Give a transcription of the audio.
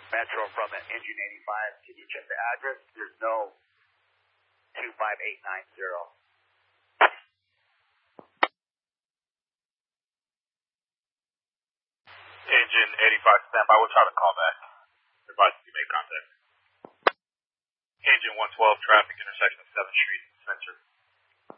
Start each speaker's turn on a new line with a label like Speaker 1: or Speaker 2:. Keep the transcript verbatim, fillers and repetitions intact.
Speaker 1: Metro from an Engine eighty-five. Can you check the address? There's no two five eight nine zero.
Speaker 2: Engine eighty-five, standby. We'll try to call back.